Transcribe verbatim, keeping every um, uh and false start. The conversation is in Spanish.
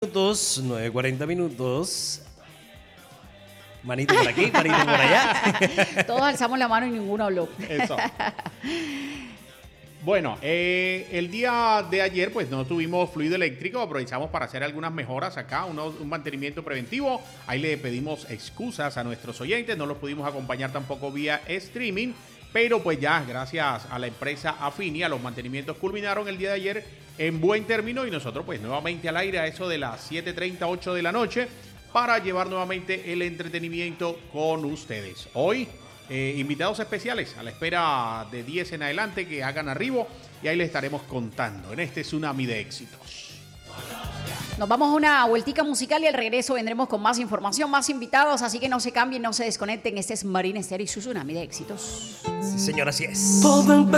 minutos, nueve cuarenta minutos. Manito por aquí, manito por allá. Todos alzamos la mano y ninguno habló. Eso. Bueno, eh, el día de ayer pues no tuvimos fluido eléctrico, aprovechamos para hacer algunas mejoras acá, uno, un mantenimiento preventivo. Ahí le pedimos excusas a nuestros oyentes, no los pudimos acompañar tampoco vía streaming, pero pues ya gracias a la empresa Afinia los mantenimientos culminaron el día de ayer en buen término y nosotros pues nuevamente al aire a eso de las siete treinta, ocho de la noche para llevar nuevamente el entretenimiento con ustedes. Hoy Eh, invitados especiales a la espera de diez en adelante que hagan arribo y ahí les estaremos contando en este tsunami de éxitos. Nos vamos a una vueltica musical y al regreso vendremos con más información, más invitados, así que no se cambien, no se desconecten. Este es Marina Estéreo y su tsunami de éxitos. Sí, señor, así es. Todo